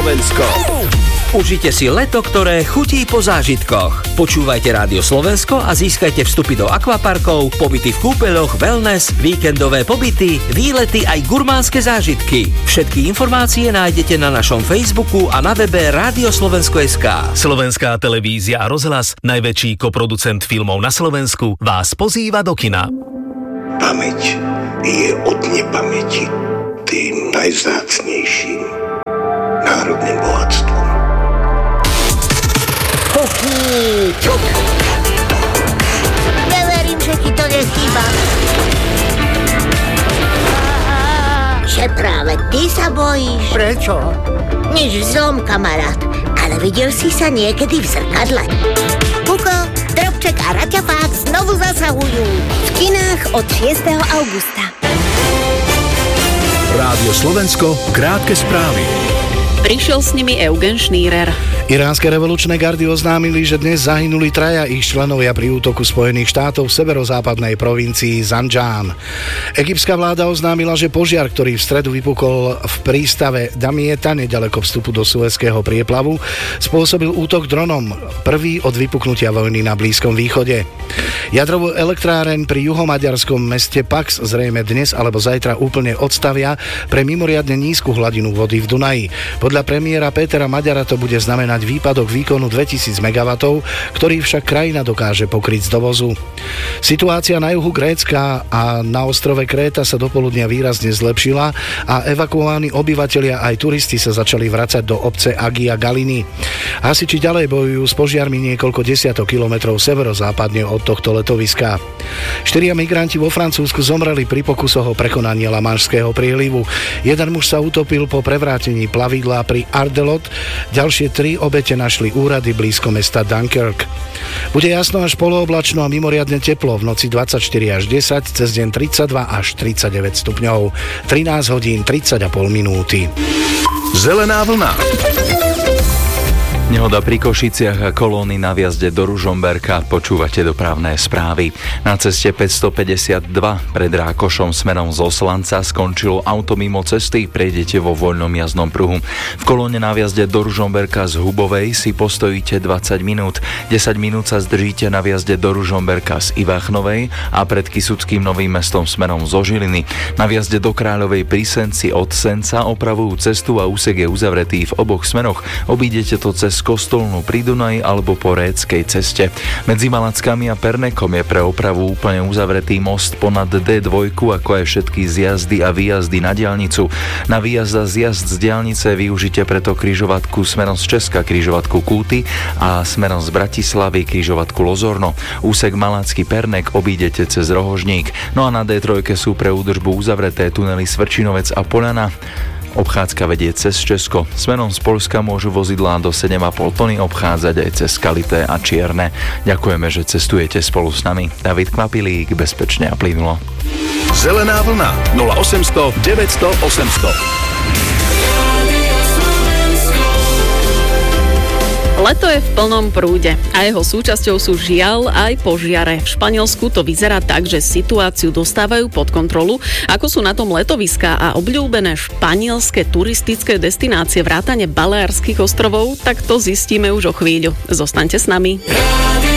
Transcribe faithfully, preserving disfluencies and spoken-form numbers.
Slovensko. Užite si leto, ktoré chutí po zážitkoch. Počúvajte Rádio Slovensko a získajte vstupy do akvaparkov, pobyty v kúpeľoch, wellness, víkendové pobyty, výlety aj gurmánske zážitky. Všetky informácie nájdete na našom Facebooku a na webe Rádio Slovensko bodka es ká. Slovenská televízia a rozhlas, najväčší koproducent filmov na Slovensku, vás pozýva do kina. Pamäť je od nepamäti tým najvzácnejším národným bohatstvom. Neverím, že ti to nechýba. Že práve ty sa bojíš. Prečo? Nič v zlom, kamarát. Ale videl si sa niekedy v zrkadle. Kuko, Drobček a Raťafák znovu zasahujú. V kinách od šiesteho augusta. Rádio Slovensko, krátke správy. Prišiel s nimi Eugen Schneirer. Iránske revolučné gardy oznámili, že dnes zahynuli traja ich členovia pri útoku Spojených štátov v severozápadnej provincii Zanjan. Egyptská vláda oznámila, že požiar, ktorý v stredu vypukol v prístave Damieta nedaleko vstupu do Suezského prieplavu, spôsobil útok dronom, prvý od vypuknutia vojny na Blízkom východe. Jadrovú elektráreň pri juhomaďarskom meste Pax zrejme dnes alebo zajtra úplne odstavia pre mimoriadne nízku hladinu vody v Dunaji. Podľa premiéra Pétera Maďara to bude znamenať výpadok výkonu dvetisíc megawattov, ktorý však krajina dokáže pokryť z dovozu. Situácia na juhu Grécka a na ostrove Kréta sa dopoludnia výrazne zlepšila a evakuovaní obyvatelia aj turisti sa začali vracať do obce Agia Galiny. Hasiči ďalej bojujú s požiarmi niekoľko desiatok kilometrov severozápadne od tohto letoviska. Štyria migranti vo Francúzsku zomreli pri pokusoch o prekonanie Lamanšského prílivu. Jeden muž sa utopil po prevrátení plavidla pri Ardelot, ďalšie tri obete našli úrady blízko mesta Dunkirk. Bude jasno až polooblačno a mimoriadne teplo, v noci dvadsaťštyri až desať, cez deň tridsaťdva až tridsaťdeväť stupňov, trinásť hodín tridsať a pol minúty. Zelená vlna. Nehoda pri Košiciach a kolóny na viazde do Ružomberka. Počúvate dopravné správy. Na ceste päťstopäťdesiatdva pred Rákošom smerom z Oslanca skončilo auto mimo cesty, prejdete vo voľnom jazdnom pruhu. V kolóne na viazde do Ružomberka z Hubovej si postojíte dvadsať minút. desať minút sa zdržíte na viazde do Ružomberka z Ivachnovej a pred Kysuckým Novým Mestom smerom zo Žiliny. Na viazde do Kráľovej pri Senci od Senca opravujú cestu a úsek je uzavretý v oboch smeroch. Obídete to cez Kostolnú pri Dunaji alebo po Réckej ceste. Medzi Malackami a Pernekom je pre opravu úplne uzavretý most ponad dé dva, ako aj všetky zjazdy a výjazdy na diaľnicu. Na výjazd a zjazd z diaľnice využite preto križovatku smerom z Česka, križovatku Kúty, a smerom z Bratislavy križovatku Lozorno. Úsek Malacký Pernek obídete cez Rohožník. No a na dé tri sú pre údržbu uzavreté tunely Svrčinovec a Poľana. Obchádzka vedie cez Česko. Smerom z Poľska môžu vozidlá do sedem a pol tony obchádzať aj cez Kalité a Čierne. Ďakujeme, že cestujete spolu s nami. David Kvapilík, bezpečne a plynulo. Zelená vlna nula osemsto deväťsto osemsto. Leto je v plnom prúde a jeho súčasťou sú žiaľ aj požiare. V Španielsku to vyzerá tak, že situáciu dostávajú pod kontrolu. Ako sú na tom letoviská a obľúbené španielske turistické destinácie vrátane Baleárskych ostrovov, tak to zistíme už o chvíľu. Zostaňte s nami.